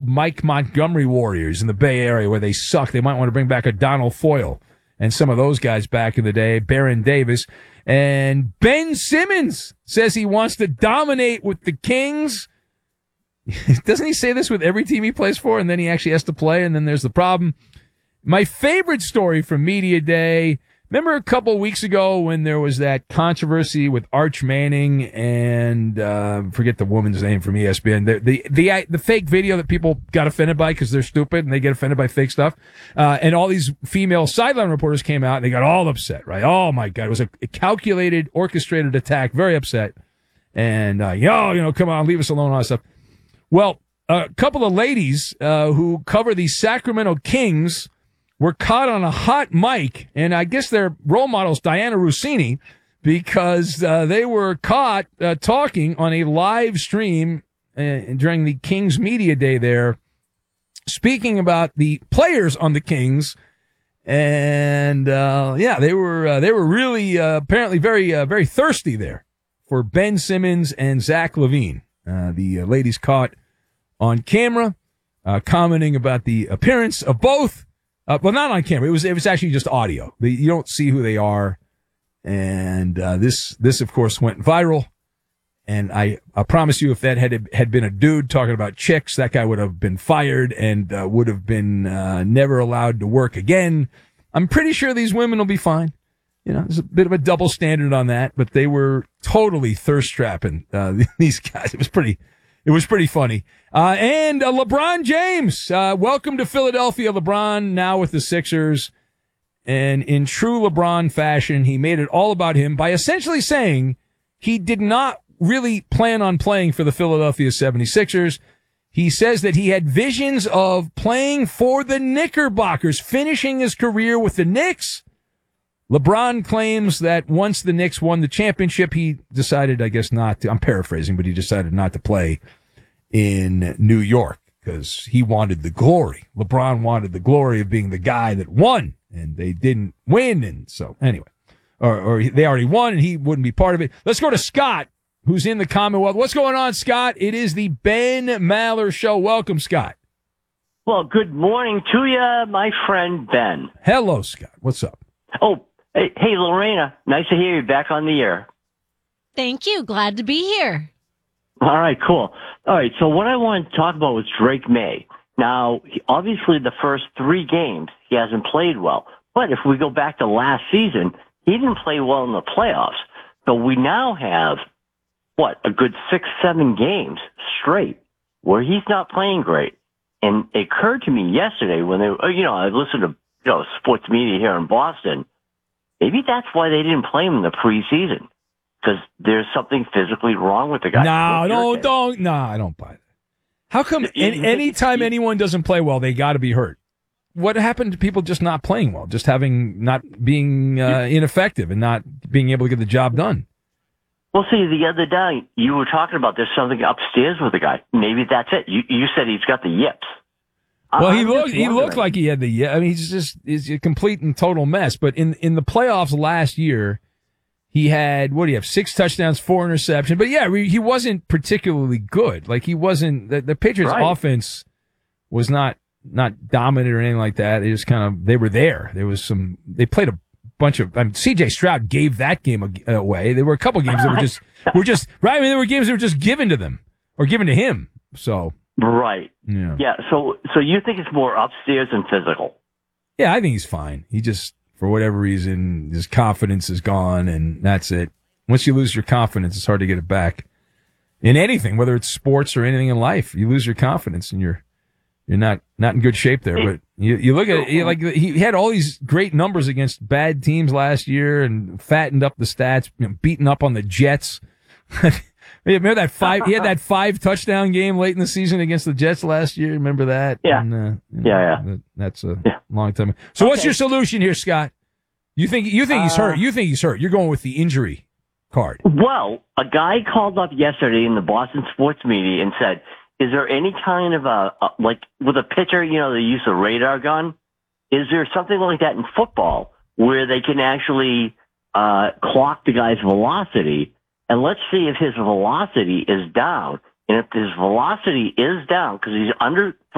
Mike Montgomery Warriors in the Bay Area where they suck. They might want to bring back a Donald Foyle and some of those guys back in the day, Baron Davis. And Ben Simmons says he wants to dominate with the Kings. Doesn't he say this with every team he plays for, and then he actually has to play, and then there's the problem? My favorite story from Media Day, remember a couple of weeks ago when there was that controversy with Arch Manning and forget the woman's name from ESPN, the fake video that people got offended by because they're stupid and they get offended by fake stuff, and all these female sideline reporters came out and they got all upset, right? Oh my God, it was a calculated, orchestrated attack, very upset, and come on, leave us alone, all that stuff. Well, a couple of ladies who cover the Sacramento Kings were caught on a hot mic, and I guess their role model's Diana Rossini, because they were caught talking on a live stream during the Kings Media Day there, speaking about the players on the Kings, and they were really apparently very thirsty there for Ben Simmons and Zach LaVine. The ladies caught on camera, commenting about the appearance of both. Well, not on camera. It was actually just audio. You don't see who they are. And this of course went viral. And I promise you, if that had been a dude talking about chicks, that guy would have been fired and would have been never allowed to work again. I'm pretty sure these women will be fine. There's a bit of a double standard on that, but they were totally thirst trapping these guys. It was pretty funny. And LeBron James, welcome to Philadelphia, LeBron, now with the Sixers. And in true LeBron fashion, he made it all about him by essentially saying he did not really plan on playing for the Philadelphia 76ers. He says that he had visions of playing for the Knickerbockers, finishing his career with the Knicks. LeBron claims that once the Knicks won the championship, he decided, I guess, not to, I'm paraphrasing, but he decided not to play in New York because he wanted the glory. LeBron wanted the glory of being the guy that won, and they didn't win. And so anyway, or they already won and he wouldn't be part of it. Let's go to Scott, who's in the Commonwealth. What's going on, Scott? It is the Ben Maller Show. Welcome, Scott. Well, good morning to you, my friend Ben. Hello, Scott. What's up? Oh, hey, Lorena. Nice to hear you back on the air. Thank you. Glad to be here. All right, cool. All right, so what I wanted to talk about was Drake May. Now, obviously, the first 3 games, he hasn't played well. But if we go back to last season, he didn't play well in the playoffs. So we now have, a good 6-7 games straight where he's not playing great. And it occurred to me yesterday when I listened to sports media here in Boston. Maybe that's why they didn't play him in the preseason, because there's something physically wrong with the guy. I don't buy that. How come anytime anyone doesn't play well, they got to be hurt? What happened to people just not playing well, just not being ineffective and not being able to get the job done? Well, see, the other day you were talking about there's something upstairs with the guy. Maybe that's it. You said he's got the yips. Well, he looked like he had the. I mean, he's a complete and total mess. But in the playoffs last year, he had 6 touchdowns, 4 interceptions. But yeah, he wasn't particularly good. Like he wasn't. The Patriots' offense was not dominant or anything like that. It just they were there. They played a bunch of. C.J. Stroud gave that game away. There were a couple games that were just right. I mean, there were games that were just given to them or given to him. So. Right. Yeah. So you think it's more upstairs and physical? Yeah, I think he's fine. He just, for whatever reason, his confidence is gone, and that's it. Once you lose your confidence, it's hard to get it back. In anything, whether it's sports or anything in life, you lose your confidence, and you're not in good shape there. But you look at it, like he had all these great numbers against bad teams last year, and fattened up the stats, beating up on the Jets. Remember that 5? He had that 5 touchdown game late in the season against the Jets last year. Remember that? Yeah. And, yeah. That's a long time. So what's your solution here, Scott? You think he's hurt? You think he's hurt? You're going with the injury card. Well, a guy called up yesterday in the Boston sports media and said, "Is there any kind of like with a pitcher, they use a radar gun? Is there something like that in football where they can actually clock the guy's velocity?" And let's see if his velocity is down. And if his velocity is down because he's under